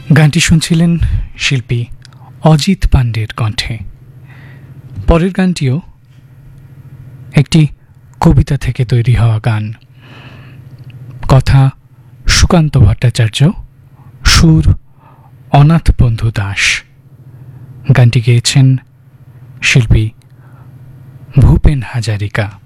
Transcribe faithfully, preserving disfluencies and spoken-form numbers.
গানটি শুনছিলেন শিল্পী অজিত পান্ডের কণ্ঠে। পরের গানটিও একটি কবিতা থেকে তৈরি হওয়া গান। কথা সুকান্ত ভট্টাচার্য, সুর অনাথ বন্ধু দাস। গানটি গেয়েছেন শিল্পী ভূপেন হাজারিকা।